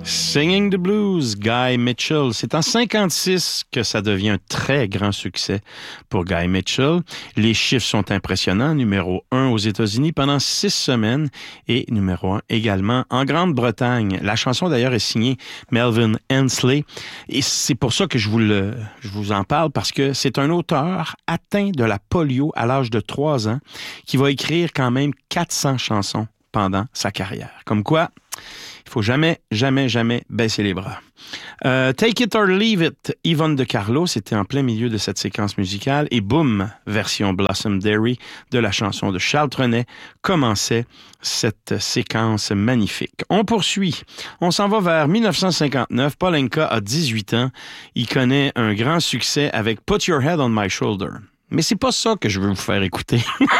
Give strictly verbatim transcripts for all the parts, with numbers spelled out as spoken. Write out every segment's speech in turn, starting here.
Singing the Blues, Guy Mitchell. C'est en cinquante-six que ça devient un très grand succès pour Guy Mitchell. Les chiffres sont impressionnants. Numéro un aux États-Unis pendant six semaines et numéro un également en Grande-Bretagne. La chanson d'ailleurs est signée Melvin Hensley et c'est pour ça que je vous, le, je vous en parle parce que c'est un auteur atteint de la polio à l'âge de trois ans qui va écrire quand même quatre cents chansons pendant sa carrière. Comme quoi, il faut jamais, jamais, jamais baisser les bras. Euh, Take It or Leave It, Yvonne de Carlo, c'était en plein milieu de cette séquence musicale et boum, version Blossom Derry de la chanson de Charles Trenet commençait cette séquence magnifique. On poursuit. On s'en va vers dix-neuf cent cinquante-neuf. Paul Anka a dix-huit ans. Il connaît un grand succès avec Put Your Head on My Shoulder. Mais c'est pas ça que je veux vous faire écouter.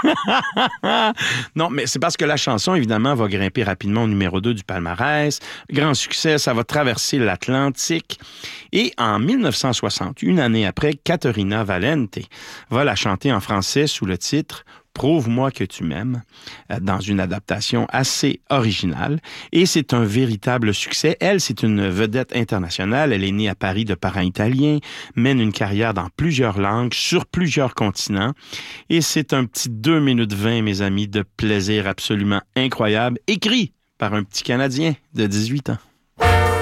Non, mais c'est parce que la chanson, évidemment, va grimper rapidement au numéro deux du palmarès. Grand succès, ça va traverser l'Atlantique. Et en dix-neuf cent soixante, une année après, Caterina Valente va la chanter en français sous le titre « Prouve-moi que tu m'aimes » dans une adaptation assez originale. Et c'est un véritable succès. Elle, c'est une vedette internationale. Elle est née à Paris de parents italiens, mène une carrière dans plusieurs langues, sur plusieurs continents. Et c'est un petit deux minutes vingt, mes amis, de plaisir absolument incroyable, écrit par un petit Canadien de dix-huit ans.